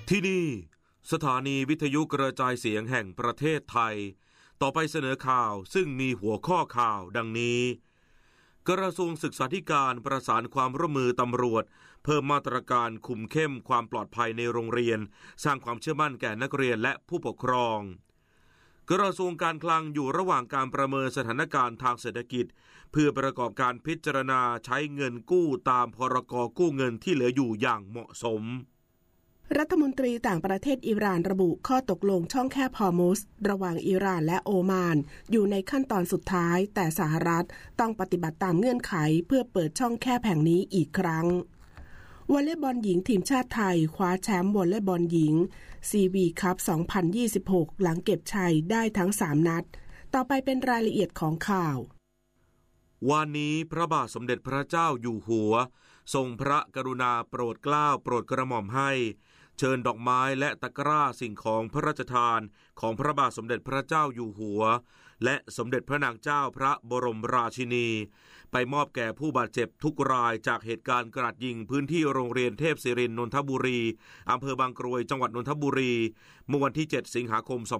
ที่นี่สถานีวิทยุกระจายเสียงแห่งประเทศไทยต่อไปเสนอข่าวซึ่งมีหัวข้อข่าวดังนี้กระทรวงศึกษาธิการประสานความร่วมมือตำรวจเพิ่มมาตรการคุมเข้มความปลอดภัยในโรงเรียนสร้างความเชื่อมั่นแก่นักเรียนและผู้ปกครองกระทรวงการคลังอยู่ระหว่างการประเมินสถานการณ์ทางเศรษฐกิจเพื่อประกอบการพิจารณาใช้เงินกู้ตามพรก.กู้เงินที่เหลืออยู่อย่างเหมาะสมรัฐมนตรีต่างประเทศอิหร่านระบุข้อตกลงช่องแคบฮอร์มุซระหว่างอิหร่านและโอมานอยู่ในขั้นตอนสุดท้ายแต่สหรัฐต้องปฏิบัติตามเงื่อนไขเพื่อเปิดช่องแคบแห่งนี้อีกครั้งวอลเลย์บอลหญิงทีมชาติไทยคว้าแชมป์วอลเลย์บอลหญิง CV คัพ 2026 หลังเก็บชัยได้ทั้ง3นัดต่อไปเป็นรายละเอียดของข่าววันนี้พระบาทสมเด็จพระเจ้าอยู่หัวทรงพระกรุณาโปรดเกล้าโปรดกระหม่อมให้เชิญดอกไม้และตะกร้าสิ่งของพระราชทานของพระบาทสมเด็จพระเจ้าอยู่หัวและสมเด็จพระนางเจ้าพระบรมราชินีไปมอบแก่ผู้บาดเจ็บทุกรายจากเหตุการณ์กราดยิงพื้นที่โรงเรียนเทพศิรินทร์นนทบุรีอำเภอบางกรวยจังหวัดนนทบุรีเมื่อวันที่7สิงหาคม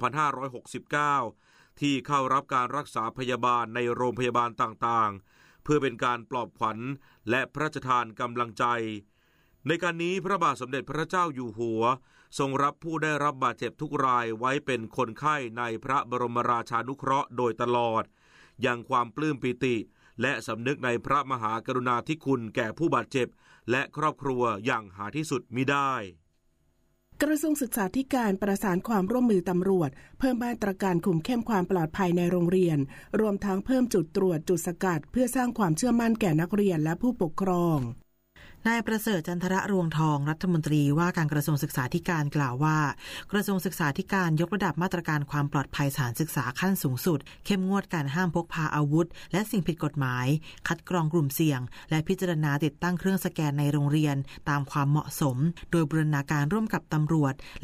2569ที่เข้ารับการรักษาพยาบาลในโรงพยาบาลต่างๆเพื่อเป็นการปลอบขวัญและพระราชทานกำลังใจในการนี้พระบาทสมเด็จพระเจ้าอยู่หัวทรงรับผู้ได้รับบาดเจ็บทุกรายไว้เป็นคนไข้ในพระบรมราชานุเคราะห์โดยตลอดยังความปลื้มปิติและสำนึกในพระมหากรุณาธิคุณแก่ผู้บาดเจ็บและครอบครัวอย่างหาที่สุดมิได้กระทรวงศึกษาธิการประสานความร่วมมือตำรวจเพิ่มมาตรการคุมเข้มความปลอดภัยในโรงเรียนรวมทั้งเพิ่มจุดตรวจจุดสกัดเพื่อสร้างความเชื่อมั่นแก่นักเรียนและผู้ปกครองนายประเสริฐจันทระรวงทองรัฐมนตรีว่าการกระทรวงศึกษาธิการกล่าวว่ากระทรวงศึกษาธิการยกระดับมาตรการความปลอดภัยสถานศึกษาขั้นสูงสุดเข้มงวดการห้ามพกพาอาวุธและสิ่งผิดกฎหมายคัดกรองกลุ่มเสี่ยงและพิจารณาติดตั้งเครื่องสแกนในโรงเรียนตามความเหมาะสมโดยบูรณาการร่วมกับตำรวจ